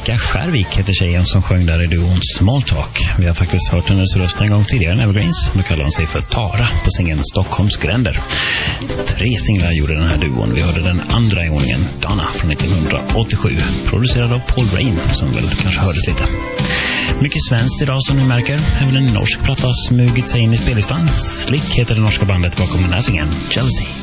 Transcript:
Erika Skärvik heter tjejen som sjöng där i duon Small Talk. Vi har faktiskt hört hennes röst en gång tidigare än Evergreens. Nu kallar hon sig för Tara på singeln Stockholms gränder. 3 singlar gjorde den här duon. Vi hörde den andra i ordningen, Donna från 1987. Producerad av Paul Rain, som väl kanske hördes lite. Mycket svenskt idag som ni märker. Även en norsk platta smugit sig in i spellistan. Slick heter det norska bandet bakom den här singeln, Jealousy.